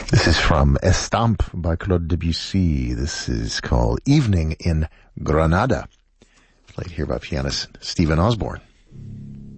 This is from Estampe by Claude Debussy. This is called Evening in Granada, played here by pianist Stephen Osborne.